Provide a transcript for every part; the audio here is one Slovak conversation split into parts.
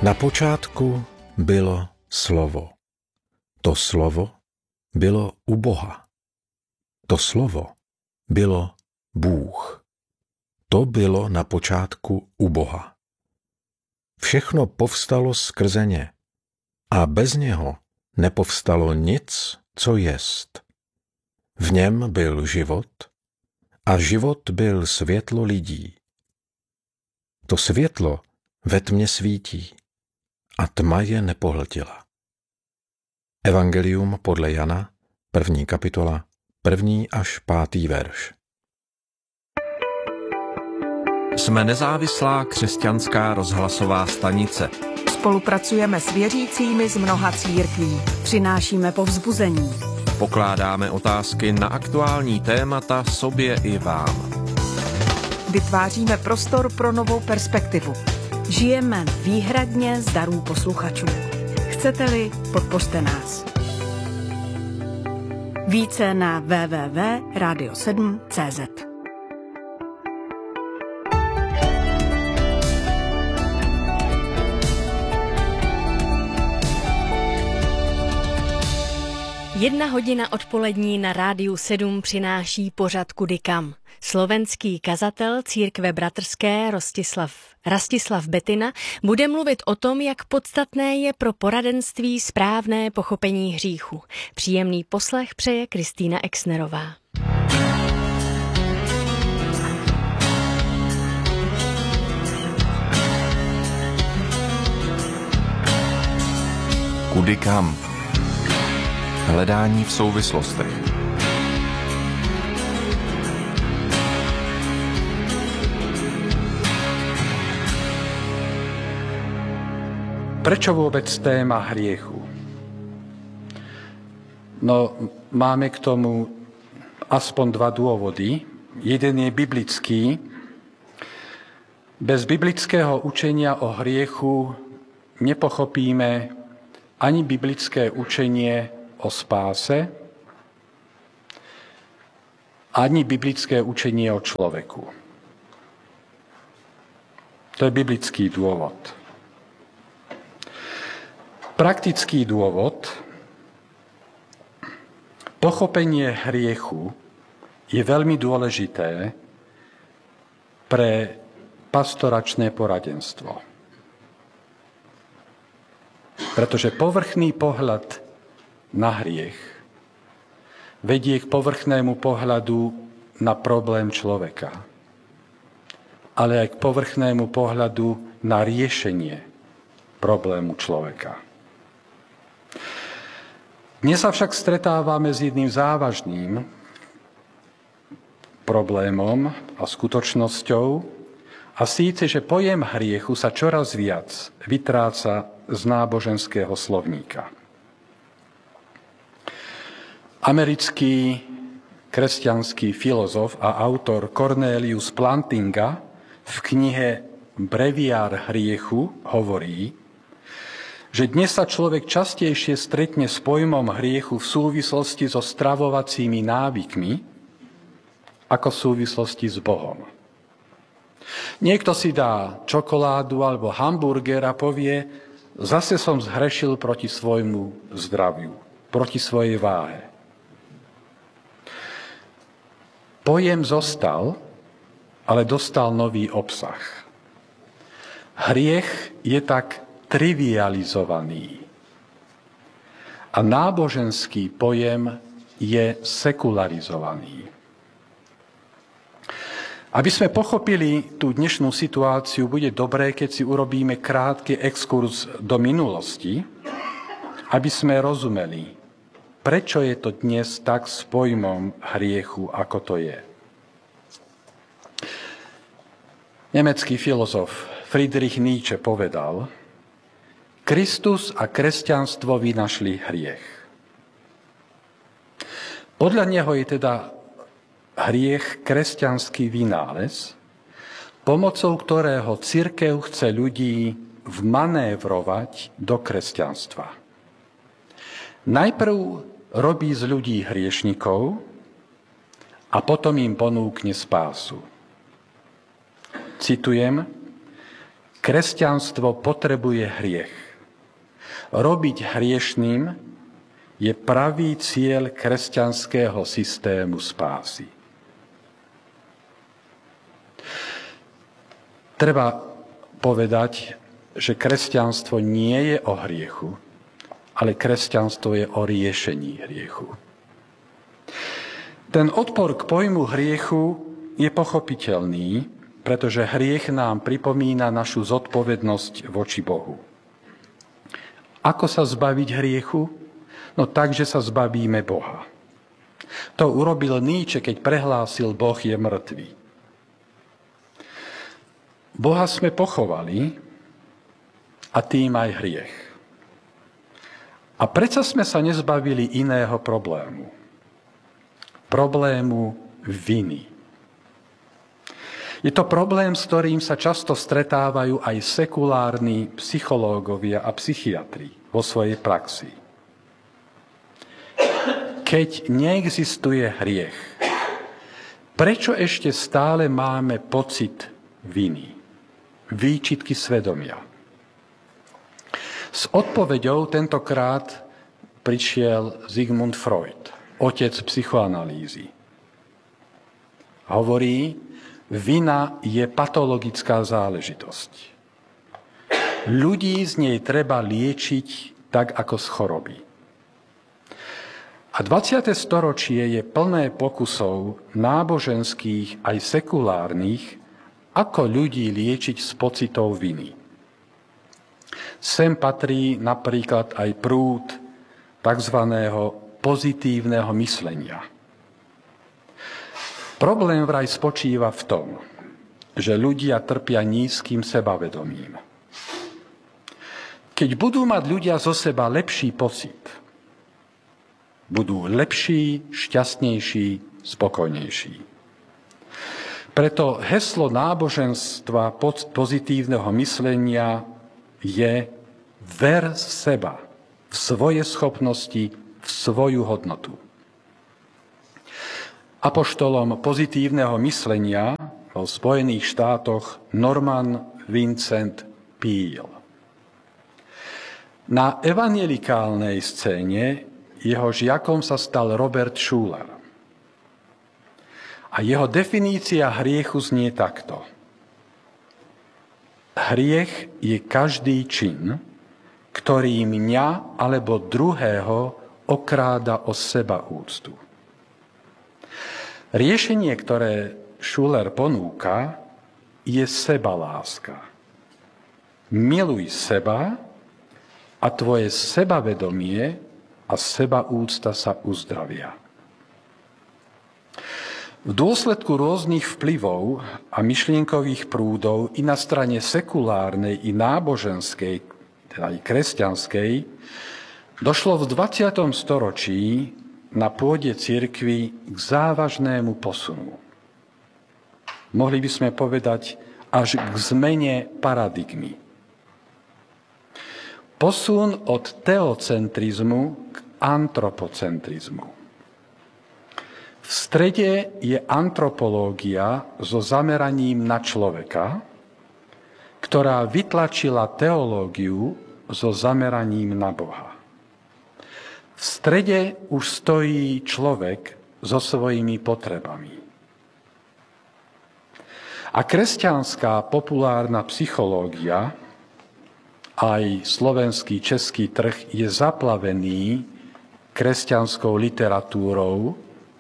Na počátku bylo slovo. To slovo bylo u Boha. To slovo bylo Bůh. To bylo na počátku u Boha. Všechno povstalo skrze ně a bez něho nepovstalo nic, co jest. V něm byl život a život byl světlo lidí. To světlo ve tmě svítí a tma je nepohltila. Evangelium podle Jana, 1. kapitola, 1. až 5. verš. Jsme nezávislá křesťanská rozhlasová stanice. Spolupracujeme s věřícími z mnoha církví. Přinášíme povzbuzení. Pokládáme otázky na aktuální témata sobě i vám. Vytváříme prostor pro novou perspektivu. Žijeme výhradně z darů posluchačů. Chcete-li, podpořte nás. Více na www.radio7.cz. Jedna hodina odpolední na Rádiu 7 přináší pořad Kudy kam. Slovenský kazatel církve bratrské Rastislav Betina bude mluvit o tom, jak podstatné je pro poradenství správné pochopení hříchu. Příjemný poslech přeje Kristýna Exnerová. Kudy kam? Hledání v souvislostech. Prečo vôbec téma hriechu? No, máme k tomu aspoň dva dôvody. Jeden je biblický. Bez biblického učenia o hriechu nepochopíme ani biblické učenie o spáse, ani biblické učenie o človeku. To je biblický dôvod. Praktický dôvod. Pochopenie hriechu je veľmi dôležité pre pastoračné poradenstvo. Pretože povrchný pohľad na hriech vedie k povrchnému pohľadu na problém človeka, ale aj k povrchnému pohľadu na riešenie problému človeka. Dnes sa však stretávame s jedným závažným problémom a skutočnosťou, a síce, že pojem hriechu sa čoraz viac vytráca z náboženského slovníka. Americký kresťanský filozof a autor Cornelius Plantinga v knihe Breviár hriechu hovorí, že dnes sa človek častejšie stretne s pojmom hriechu v súvislosti so stravovacími návykmi ako v súvislosti s Bohom. Niekto si dá čokoládu alebo hamburger a povie, zase som zhrešil proti svojmu zdraviu, proti svojej váhe. Pojem zostal, ale dostal nový obsah. Hriech je tak trivializovaný. A náboženský pojem je sekularizovaný. Aby sme pochopili tú dnešnú situáciu, bude dobré, keď si urobíme krátky exkurs do minulosti, aby sme rozumeli, prečo je to dnes tak s pojmom hriechu, ako to je. Nemecký filozof Friedrich Nietzsche povedal, Kristus a kresťanstvo vynašli hriech. Podľa neho je teda hriech kresťanský vynález, pomocou ktorého cirkev chce ľudí vmanévrovať do kresťanstva. Najprv robí z ľudí hriešnikov a potom im ponúkne spásu. Citujem, Kresťanstvo potrebuje hriech. Robiť hriešným je pravý cieľ kresťanského systému spásy. Treba povedať, že kresťanstvo nie je o hriechu, ale kresťanstvo je o riešení hriechu. Ten odpor k pojmu hriechu je pochopiteľný, pretože hriech nám pripomína našu zodpovednosť voči Bohu. Ako sa zbaviť hriechu? No tak, že sa zbavíme Boha. To urobil Nietzsche, keď prehlásil, Boh je mŕtvý. Boha sme pochovali a tým aj hriech. A predsa sme sa nezbavili iného problému. Problému viny. Je to problém, s ktorým sa často stretávajú aj sekulárni psychológovia a psychiatri vo svojej praxi. Keď neexistuje hriech, prečo ešte stále máme pocit viny, výčitky svedomia? S odpoveďou tentokrát prišiel Sigmund Freud, otec psychoanalýzy. Hovorí, vina je patologická záležitosť. Ľudí z nej treba liečiť tak ako z choroby. A 20. storočie je plné pokusov náboženských aj sekulárnych, ako ľudí liečiť z pocitov viny. Sem patrí napríklad aj prúd tzv. Pozitívneho myslenia. Problém vraj spočíva v tom, že ľudia trpia nízkym sebavedomím. Keď budú mať ľudia zo seba lepší pocit, budú lepší, šťastnejší, spokojnejší. Preto heslo náboženstva pozitívneho myslenia je ver v seba, v svoje schopnosti, v svoju hodnotu. Apoštolom pozitívneho myslenia vo Spojených štátoch Norman Vincent Peale. Na evanjelikálnej scéne jeho žiakom sa stal Robert Schuller. A jeho definícia hriechu znie takto. Hriech je každý čin, ktorý mňa alebo druhého okráda o sebaúctu. Riešenie, ktoré Schuller ponúka, je sebaláska. Miluj seba a tvoje sebavedomie a sebaúcta sa uzdravia. V dôsledku rôznych vplyvov a myšlienkových prúdov i na strane sekulárnej, i náboženskej, teda i kresťanskej, došlo v 20. storočí na pôde cirkvi k závažnému posunu. Mohli by sme povedať až k zmene paradigmy. Posun od teocentrizmu k antropocentrizmu. V strede je antropológia so zameraním na človeka, ktorá vytlačila teológiu so zameraním na Boha. V strede už stojí človek so svojimi potrebami. A kresťanská populárna psychológia, aj slovenský, český trh je zaplavený kresťanskou literatúrou,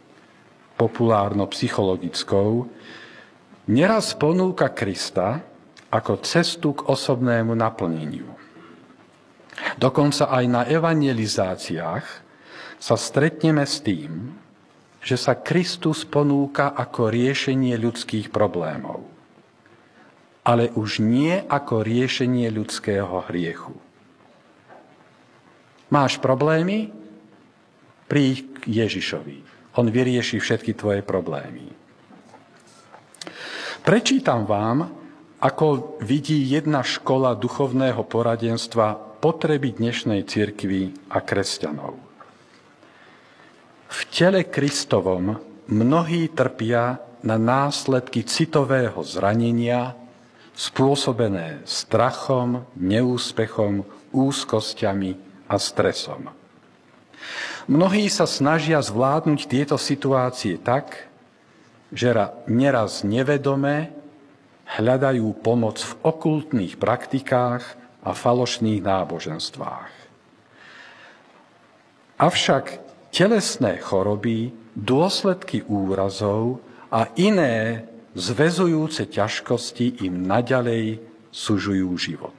populárno-psychologickou, neraz ponúka Krista ako cestu k osobnému naplneniu. Dokonca aj na evangelizáciách sa stretneme s tým, že sa Kristus ponúka ako riešenie ľudských problémov, ale už nie ako riešenie ľudského hriechu. Máš problémy? Príď k Ježišovi. On vyrieši všetky tvoje problémy. Prečítam vám, ako vidí jedna škola duchovného poradenstva potreby dnešnej cirkvi a kresťanov. V tele Kristovom mnohí trpia na následky citového zranenia, spôsobené strachom, neúspechom, úzkosťami a stresom. Mnohí sa snažia zvládnuť tieto situácie tak, že neraz nevedome hľadajú pomoc v okultných praktikách a falošných náboženstvách. Avšak telesné choroby, dôsledky úrazov a iné zväzujúce ťažkosti im naďalej sužujú život.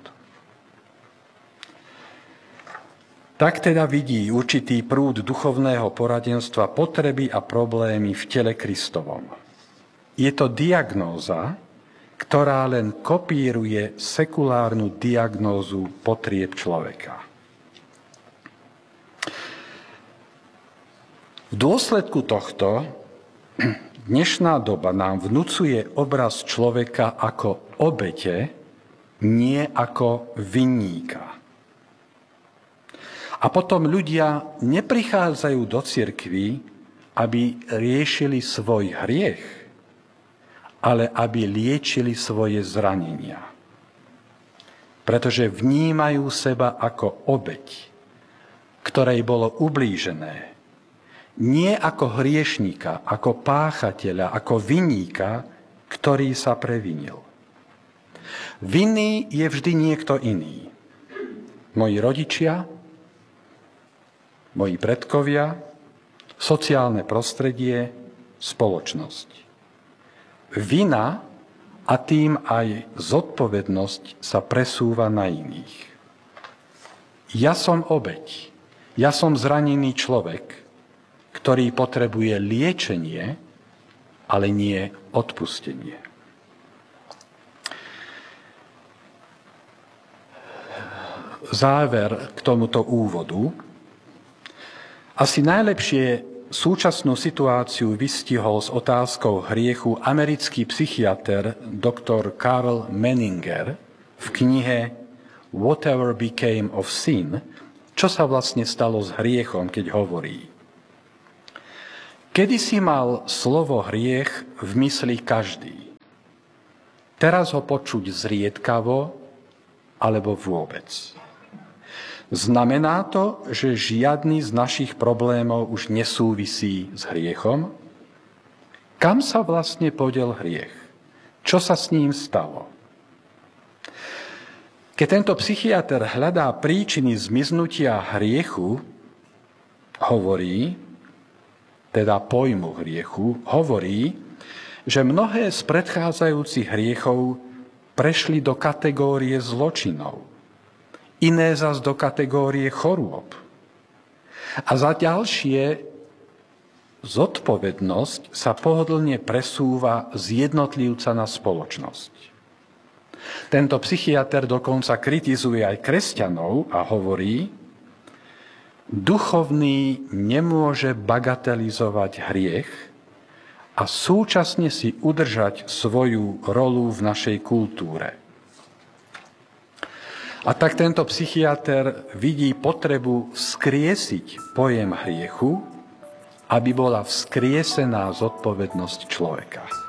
Tak teda vidí určitý prúd duchovného poradenstva potreby a problémy v tele Kristovom. Je to diagnóza, ktorá len kopíruje sekulárnu diagnózu potrieb človeka. V dôsledku tohto dnešná doba nám vnucuje obraz človeka ako obete, nie ako vinníka. A potom ľudia neprichádzajú do cirkvi, aby riešili svoj hriech, ale aby liečili svoje zranenia. Pretože vnímajú seba ako obeť, ktorej bolo ublížené. Nie ako hriešníka, ako páchateľa, ako vinníka, ktorý sa previnil. Vinný je vždy niekto iný. Moji rodičia, moji predkovia, sociálne prostredie, spoločnosť. Vina a tým aj zodpovednosť sa presúva na iných. Ja som obeť, ja som zranený človek, ktorý potrebuje liečenie, ale nie odpustenie. Záver k tomuto úvodu. Asi najlepšie súčasnú situáciu vystihol s otázkou hriechu americký psychiater dr. Karl Menninger v knihe Whatever Became of Sin, čo sa vlastne stalo s hriechom, keď hovorí: Kedysi mal slovo hriech v mysli každý. Teraz ho počuť zriedkavo alebo vôbec. Znamená to, že žiadny z našich problémov už nesúvisí s hriechom? Kam sa vlastne podiel hriech? Čo sa s ním stalo? Keď tento psychiater hľadá príčiny zmiznutia hriechu, pojmu hriechu, hovorí, že mnohé z predchádzajúcich hriechov prešli do kategórie zločinov, iné zas do kategórie chorôb. A za ďalšie zodpovednosť sa pohodlne presúva z jednotlivca na spoločnosť. Tento psychiater dokonca kritizuje aj kresťanov a hovorí: duchovný nemôže bagatelizovať hriech a súčasne si udržať svoju rolu v našej kultúre. A tak tento psychiater vidí potrebu vzkriesiť pojem hriechu, aby bola vzkriesená zodpovednosť človeka.